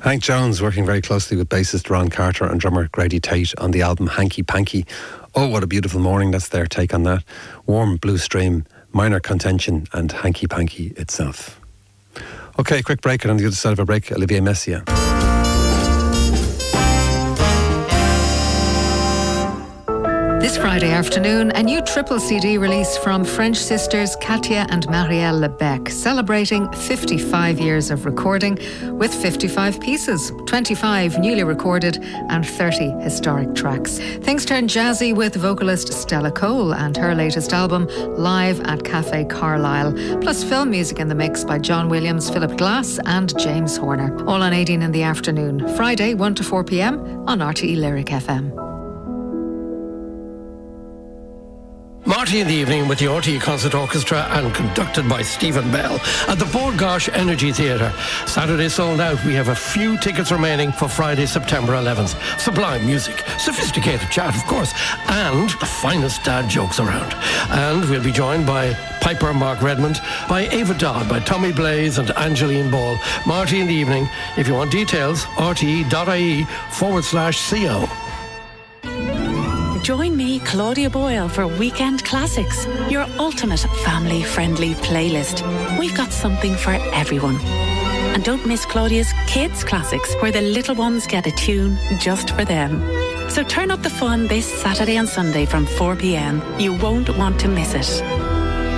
Hank Jones working very closely with bassist Ron Carter and drummer Grady Tate on the album Hanky Panky. Oh, what a beautiful morning. That's their take on that. Warm Blue Stream, Minor Contention and Hanky Panky itself. Okay, quick break, and on the other side of a break, Olivier Messiaen. This Friday afternoon, a new triple CD release from French sisters Katia and Marielle Lebec, celebrating 55 years of recording with 55 pieces, 25 newly recorded and 30 historic tracks. Things turn jazzy with vocalist Stella Cole and her latest album, Live at Café Carlisle, plus film music in the mix by John Williams, Philip Glass and James Horner. All on 18 in the afternoon, Friday 1 to 4 p.m. on RTE Lyric FM. Marty in the Evening with the RTE Concert Orchestra and conducted by Stephen Bell at the Bord Gáis Energy Theatre. Saturday sold out. We have a few tickets remaining for Friday, September 11th. Sublime music, sophisticated chat, of course, and the finest dad jokes around. And we'll be joined by Piper Mark Redmond, by Ava Dodd, by Tommy Blaze and Angeline Ball. Marty in the Evening. If you want details, rte.ie/CO. Join me, Claudia Boyle, for Weekend Classics, your ultimate family-friendly playlist. We've got something for everyone. And don't miss Claudia's Kids Classics, where the little ones get a tune just for them. So turn up the fun this Saturday and Sunday from 4 p.m. You won't want to miss it.